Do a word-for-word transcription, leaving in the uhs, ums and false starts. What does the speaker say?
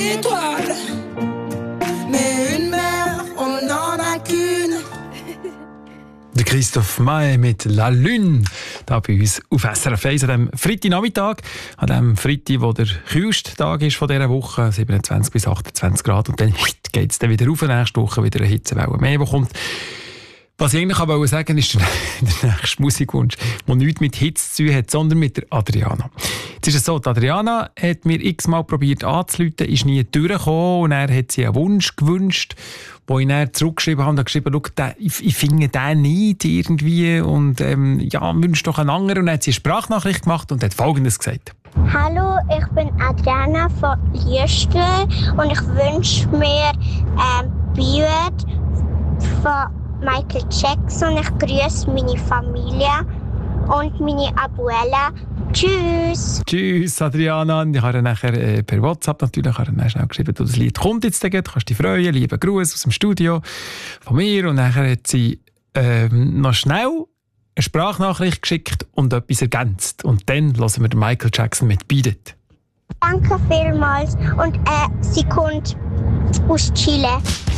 Étoile, mais une mère, on n'en a qu'une. Der Christoph Maé mit «La Lune» hier bei uns auf S R F eins an diesem Freitagnachmittag, an dem Freitag, wo der kühlste Tag ist von dieser Woche, siebenundzwanzig bis achtundzwanzig Grad, und dann geht es dann wieder rauf, nächste Woche wieder eine Hitzewelle mehr, die kommt. Was ich eigentlich aber sagen wollte, ist der nächste Musikwunsch, der nichts mit Hitze zu tun hat, sondern mit der Adriana. Jetzt ist es so, die Adriana hat mir x-mal probiert anzurufen, ist nie durchgekommen, und er hat sie einen Wunsch gewünscht, wo ich dann zurückgeschrieben habe und habe geschrieben, schau, den, ich, ich finde den nicht irgendwie und ähm, ja, wünsche doch einen anderen. Und dann hat sie eine Sprachnachricht gemacht und hat Folgendes gesagt. Hallo, ich bin Adriana von Liestel und ich wünsche mir ein Bild von Michael Jackson. Ich grüße meine Familie und meine Abuela. Tschüss. Tschüss, Adriana. Ich habe nachher äh, per WhatsApp natürlich habe dann schnell geschrieben, du, das Lied kommt jetzt, du kannst dich freuen. Lieben Gruß aus dem Studio von mir. Und nachher hat sie ähm, noch schnell eine Sprachnachricht geschickt und etwas ergänzt. Und dann hören wir den Michael Jackson mit «Beat It». Danke vielmals. Und äh, sie kommt aus Chile.